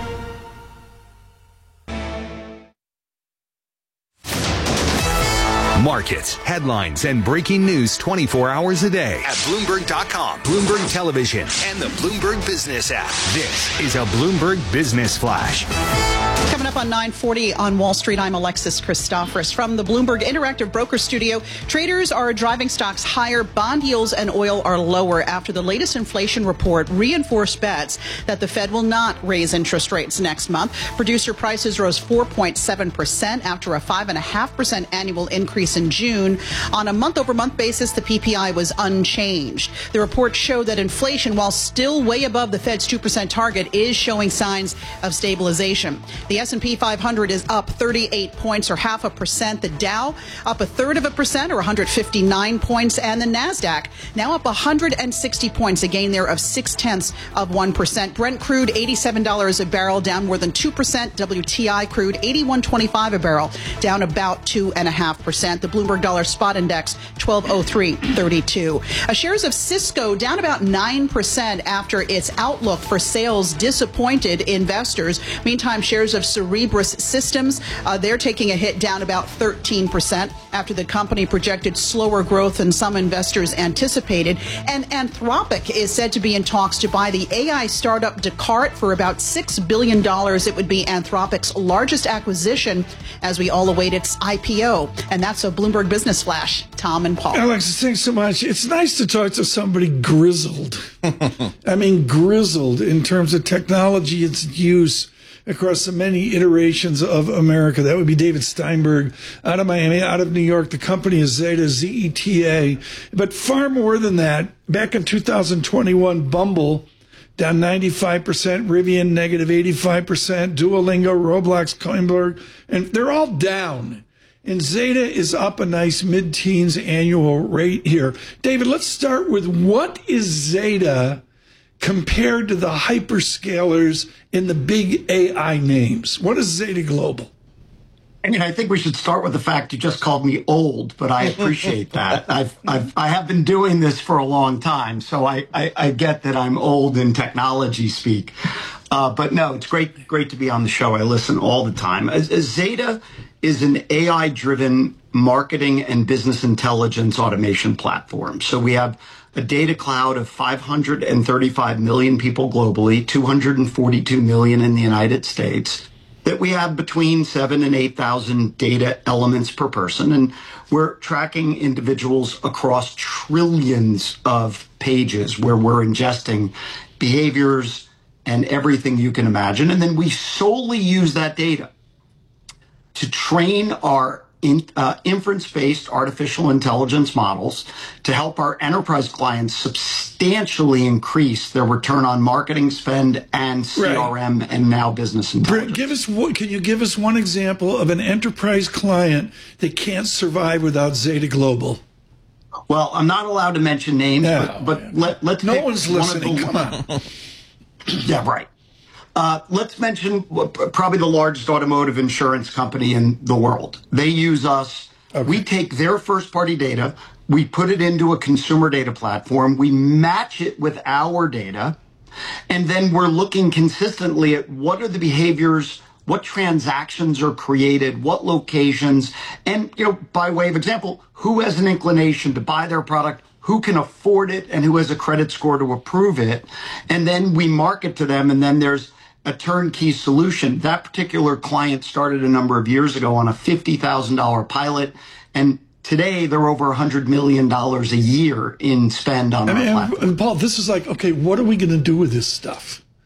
Markets, headlines, and breaking news twenty-four hours a day at Bloomberg dot com, Bloomberg Television, and the Bloomberg Business app. This is a Bloomberg Business Flash. Coming up on nine forty on Wall Street, I'm Alexis Christoforous from the Bloomberg Interactive Broker Studio. Traders are driving stocks higher. Bond yields and oil are lower after the latest inflation report reinforced bets that the Fed will not raise interest rates next month. Producer prices rose four point seven percent after a five point five percent annual increase in June. On a month-over-month basis, the P P I was unchanged. The report showed that inflation, while still way above the Fed's two percent target, is showing signs of stabilization. The S and P five hundred is up thirty-eight points, or half a percent. The Dow up a third of a percent, or one hundred fifty-nine points. And the NASDAQ now up one hundred sixty points, a gain there of six-tenths of one percent. Brent crude, eighty-seven dollars a barrel, down more than two percent. W T I crude, eighty-one twenty-five a barrel, down about two point five percent. The Bloomberg Dollar Spot Index, twelve oh three thirty-two. Uh, shares of Cisco down about nine percent after its outlook for sales disappointed investors. Meantime, shares of Cerebras Systems, uh, they're taking a hit, down about thirteen percent after the company projected slower growth than some investors anticipated. And Anthropic is said to be in talks to buy the A I startup Descartes for about six billion dollars. It would be Anthropic's largest acquisition as we all await its I P O. And that's a Bloomberg Business Flash. Tom and Paul. Alexis, thanks so much. It's nice to talk to somebody grizzled. I mean, grizzled in terms of technology, its use across the many iterations of America. That would be David Steinberg out of Miami, out of New York. The company is Zeta, Z E T A. But far more than that, back in two thousand twenty-one, Bumble down ninety-five percent, Rivian negative eighty-five percent, Duolingo, Roblox, Coinberg, and they're all down. And Zeta is up a nice mid-teens annual rate here. David, let's start with what is Zeta compared to the hyperscalers in the big A I names? What is Zeta Global? I mean, I think we should start with the fact you just called me old, but I appreciate that. I've, I've, I have been doing this for a long time, so I, I, I get that I'm old in technology speak. Uh, but no, it's great, great to be on the show. I listen all the time. As, as Zeta is an A I-driven marketing and business intelligence automation platform. So we have a data cloud of five hundred thirty-five million people globally, two hundred forty-two million in the United States, that we have between seven and eight thousand data elements per person. And we're tracking individuals across trillions of pages where we're ingesting behaviors and everything you can imagine. And then we solely use that data to train our in, uh, inference-based artificial intelligence models to help our enterprise clients substantially increase their return on marketing spend and C R M right. and now business intelligence. Give us what, can you give us one example of an enterprise client that can't survive without Zeta Global? Well, I'm not allowed to mention names, no, but, but let, let's no pick one's one listening. Of the, Come on. Yeah, right. Uh, let's mention probably the largest automotive insurance company in the world. They use us. Okay. We take their first-party data, we put it into a consumer data platform, we match it with our data, and then we're looking consistently at what are the behaviors, what transactions are created, what locations, and, you know, by way of example, who has an inclination to buy their product, who can afford it, and who has a credit score to approve it. And then we market to them, and then there's a turnkey solution. That particular client started a number of years ago on a fifty thousand dollars pilot, and today they're over one hundred million dollars a year in spend on I our mean, platform. And Paul, this is like, okay, what are we going to do with this stuff?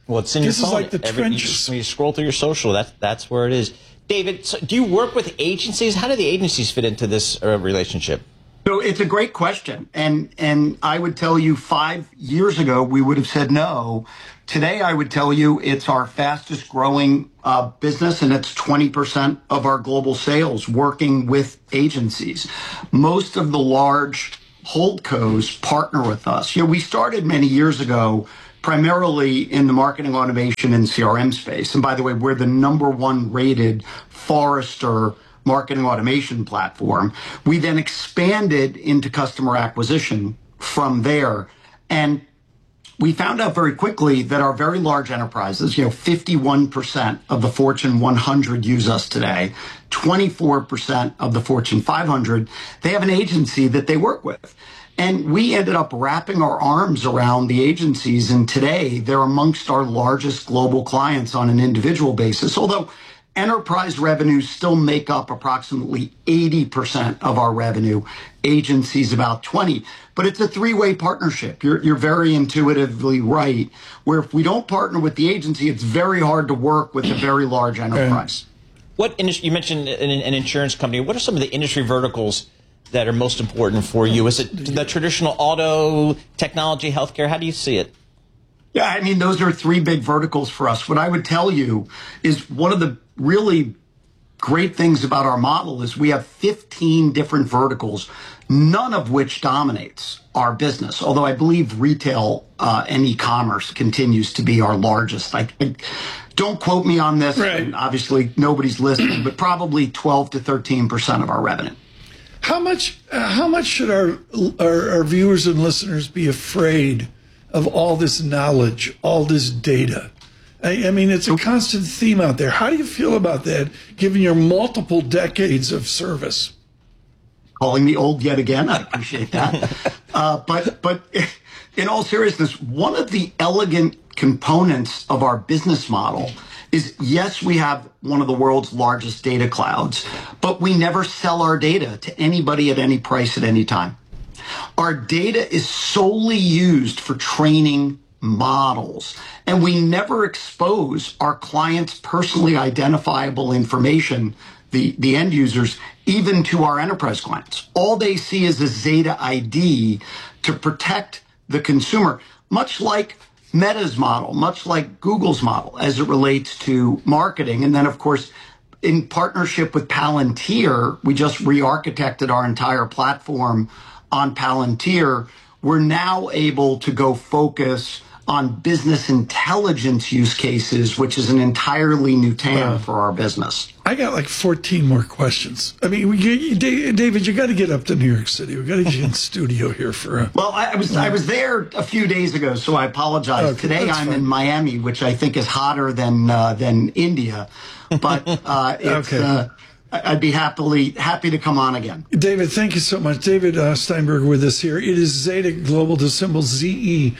Well, it's in this your phone. is like the Every, trenches. You, just, when you scroll through your social, that's that's where it is. David, so do you work with agencies? How do the agencies fit into this uh, relationship? So it's a great question. And and I would tell you five years ago, we would have said no. Today, I would tell you it's our fastest growing uh, business, and it's twenty percent of our global sales working with agencies. Most of the large holdcos partner with us. You know, we started many years ago primarily in the marketing automation and C R M space. And by the way, we're the number one rated Forrester marketing automation platform. We then expanded into customer acquisition from there. And we found out very quickly that our very large enterprises, you know, fifty-one percent of the Fortune one hundred use us today, twenty-four percent of the Fortune five hundred, they have an agency that they work with. And we ended up wrapping our arms around the agencies, and today they're amongst our largest global clients on an individual basis, although enterprise revenues still make up approximately eighty percent of our revenue, agencies about twenty. But it's a three-way partnership. You're, you're very intuitively right, where if we don't partner with the agency, it's very hard to work with a very large enterprise. What industry, you mentioned an, an insurance company. What are some of the industry verticals that are most important for you? Is it the traditional auto, technology, healthcare? How do you see it? Yeah, I mean, those are three big verticals for us. What I would tell you is one of the really great things about our model is we have fifteen different verticals, none of which dominates our business, although I believe retail uh, and e-commerce continues to be our largest. I, I, don't quote me on this. Right. And obviously, nobody's listening, but probably twelve to thirteen percent of our revenue. How much, uh, how much should our, our, our viewers and listeners be afraid of all this knowledge, all this data? I, I mean, it's a constant theme out there. How do you feel about that, given your multiple decades of service? Calling me old yet again. I appreciate that. uh, but, but in all seriousness, one of the elegant components of our business model is, yes, we have one of the world's largest data clouds, but we never sell our data to anybody at any price at any time. Our data is solely used for training models, and we never expose our clients' personally identifiable information, the, the end users, even to our enterprise clients. All they see is a Zeta I D to protect the consumer, much like Meta's model, much like Google's model as it relates to marketing. And then, of course, in partnership with Palantir, we just re-architected our entire platform on Palantir. We're now able to go focus on business intelligence use cases, which is an entirely new T A M wow. for our business. I got like fourteen more questions. I mean, we, you, David, you got to get up to New York City. We got to get you in studio here for a... Well, I was I was there a few days ago, so I apologize. Okay, Today I'm fine. in Miami, which I think is hotter than uh, than India, but uh, it's... okay. Uh, I'd be happily happy to come on again. David, thank you so much. David uh, Steinberg with us here. It is Zeta Global, the symbol Z E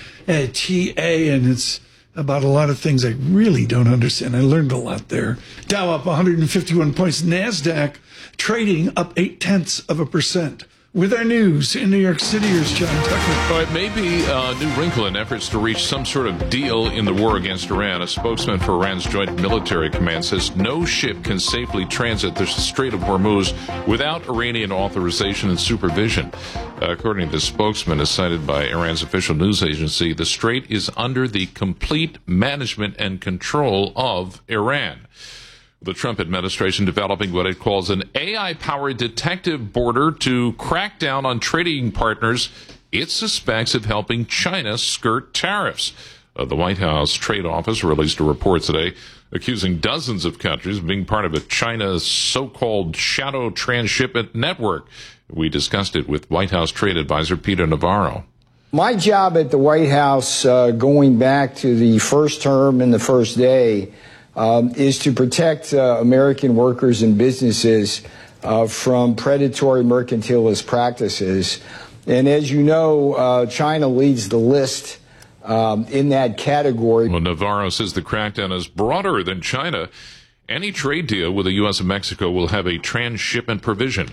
T A, and it's about a lot of things I really don't understand. I learned a lot there. Dow up one hundred fifty-one points. NASDAQ trading up eight-tenths of a percent. With our news in New York City, here's John Tucker. Well, it may be a new wrinkle in efforts to reach some sort of deal in the war against Iran. A spokesman for Iran's Joint Military Command says no ship can safely transit the Strait of Hormuz without Iranian authorization and supervision. Uh, according to the spokesman, as cited by Iran's official news agency, the strait is under the complete management and control of Iran. The Trump administration developing what it calls an A I-powered detective border to crack down on trading partners it suspects of helping China skirt tariffs. Uh, the White House Trade Office released a report today accusing dozens of countries of being part of a China's so-called shadow transshipment network. We discussed it with White House Trade Advisor Peter Navarro. My job at the White House, uh, going back to the first term and the first day, Um, is to protect uh, American workers and businesses uh, from predatory mercantilist practices. And as you know, uh, China leads the list um, in that category. Well, Navarro says the crackdown is broader than China. Any trade deal with the U S and Mexico will have a transshipment provision.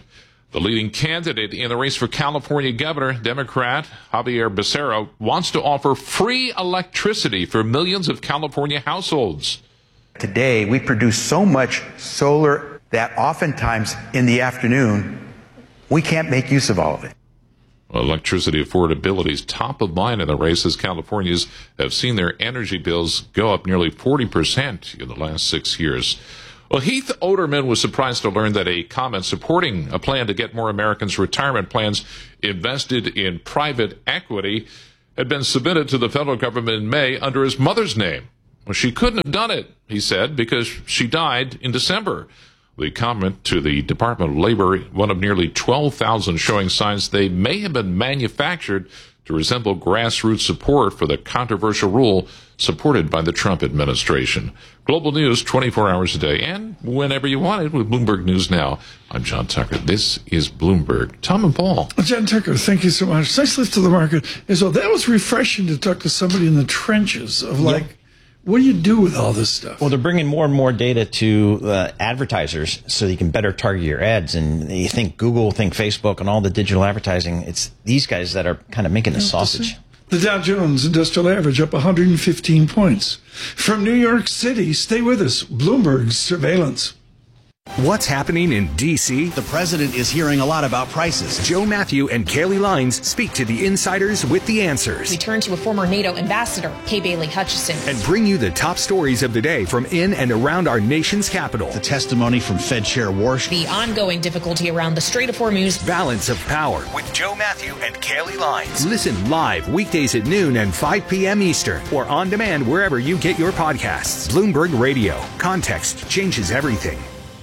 The leading candidate in the race for California governor, Democrat Javier Becerra, wants to offer free electricity for millions of California households. Today, we produce so much solar that oftentimes in the afternoon, we can't make use of all of it. Electricity affordability is top of mind in the race as Californians have seen their energy bills go up nearly forty percent in the last six years. Well, Heath Oderman was surprised to learn that a comment supporting a plan to get more Americans' retirement plans invested in private equity had been submitted to the federal government in May under his mother's name. Well, she couldn't have done it, he said, because she died in December. The comment to the Department of Labor, one of nearly twelve thousand, showing signs they may have been manufactured to resemble grassroots support for the controversial rule supported by the Trump administration. Global news twenty-four hours a day and whenever you want it with Bloomberg News Now. I'm John Tucker. This is Bloomberg. Tom and Paul. John Tucker, thank you so much. Nice lift to the market. And so that was refreshing to talk to somebody in the trenches of like, yeah. What do you do with all this stuff? Well, they're bringing more and more data to uh, advertisers so you can better target your ads. And you think Google, think Facebook, and all the digital advertising, it's these guys that are kind of making the sausage. The Dow Jones Industrial Average up one hundred fifteen points. From New York City, stay with us. Bloomberg Surveillance. What's happening in D C? The president is hearing a lot about prices. Joe Matthew and Kaylee Lines speak to the insiders with the answers. We turn to a former NATO ambassador, Kay Bailey Hutchison. And bring you the top stories of the day from in and around our nation's capital. The testimony from Fed Chair Warsh. The ongoing difficulty around the Strait of Hormuz. Balance of Power with Joe Matthew and Kaylee Lines. Listen live weekdays at noon and five p.m. Eastern or on demand wherever you get your podcasts. Bloomberg Radio. Context changes everything.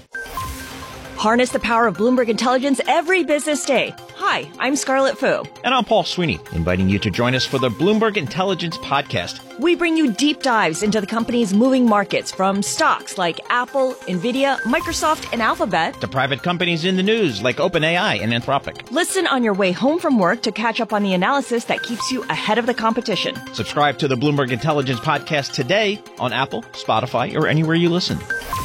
Harness the power of Bloomberg Intelligence every business day. Hi, I'm Scarlett Fu. And I'm Paul Sweeney, inviting you to join us for the Bloomberg Intelligence Podcast. We bring you deep dives into the company's moving markets, from stocks like Apple, Nvidia, Microsoft, and Alphabet, to private companies in the news like OpenAI and Anthropic. Listen on your way home from work to catch up on the analysis that keeps you ahead of the competition. Subscribe to the Bloomberg Intelligence Podcast today on Apple, Spotify, or anywhere you listen.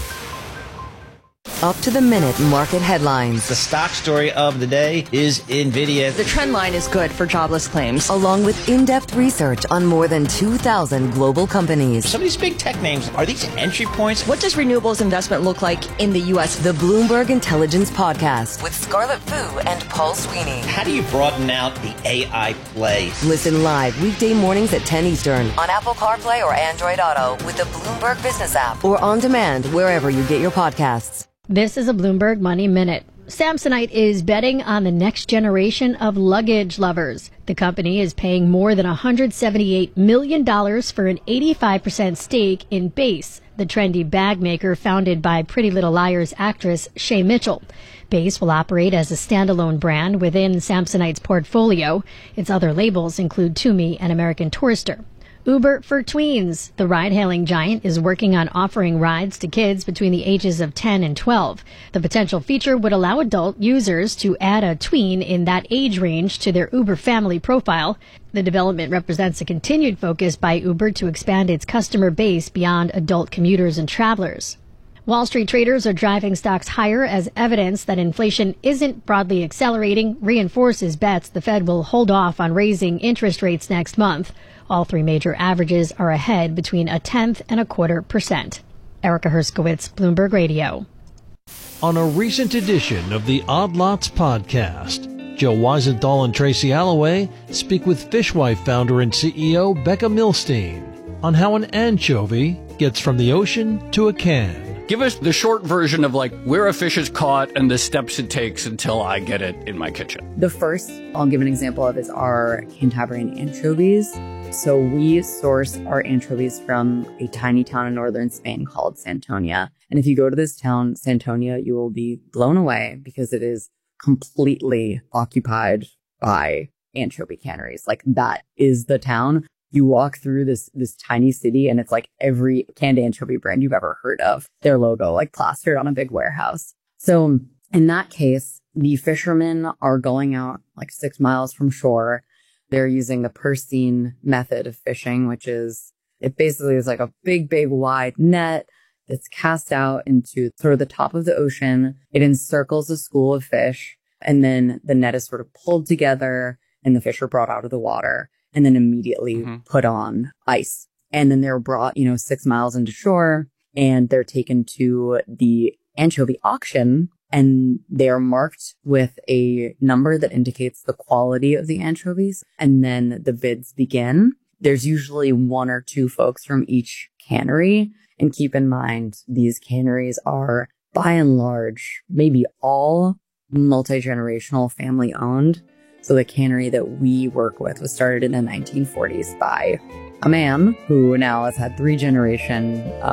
Up to the minute market headlines. The stock story of the day is Nvidia. The trend line is good for jobless claims. Along with in-depth research on more than two thousand global companies. Some of these big tech names, are these entry points? What does renewables investment look like in the U S? The Bloomberg Intelligence Podcast with Scarlett Fu and Paul Sweeney. How do you broaden out the A I play? Listen live weekday mornings at ten Eastern on Apple CarPlay or Android Auto with the Bloomberg Business app or on demand wherever you get your podcasts. This is a Bloomberg Money Minute. Samsonite is betting on the next generation of luggage lovers. The company is paying more than one hundred seventy-eight million dollars for an eighty-five percent stake in Base, the trendy bag maker founded by Pretty Little Liars actress Shay Mitchell. Base will operate as a standalone brand within Samsonite's portfolio. Its other labels include Tumi and American Tourister. Uber for tweens. The ride-hailing giant is working on offering rides to kids between the ages of ten and twelve. The potential feature would allow adult users to add a tween in that age range to their Uber family profile. The development represents a continued focus by Uber to expand its customer base beyond adult commuters and travelers. Wall Street traders are driving stocks higher as evidence that inflation isn't broadly accelerating reinforces bets the Fed will hold off on raising interest rates next month. All three major averages are ahead between a tenth and a quarter percent. Erica Herskowitz, Bloomberg Radio. On a recent edition of the Odd Lots podcast, Joe Weisenthal and Tracy Alloway speak with Fishwife founder and C E O Becca Milstein on how an anchovy gets from the ocean to a can. Give us the short version of like where a fish is caught and the steps it takes until I get it in my kitchen. The first I'll give an example of is our Cantabrian anchovies. So we source our anchovies from a tiny town in northern Spain called Santonia. And if you go to this town, Santonia, you will be blown away because it is completely occupied by anchovy canneries. Like that is the town. You walk through this this tiny city and it's like every canned anchovy brand you've ever heard of, their logo like plastered on a big warehouse. So in that case, the fishermen are going out like six miles from shore. They're using the Persine method of fishing, which is, it basically is like a big, big wide net that's cast out into sort of the top of the ocean. It encircles a school of fish. And then the net is sort of pulled together and the fish are brought out of the water and then immediately mm-hmm. put on ice. And then they're brought, you know, six miles into shore and they're taken to the anchovy auction and they are marked with a number that indicates the quality of the anchovies. And then the bids begin. There's usually one or two folks from each cannery. And keep in mind, these canneries are by and large, maybe all multi-generational family owned. So the cannery that we work with was started in the nineteen forties by a man who now has had three generation uh,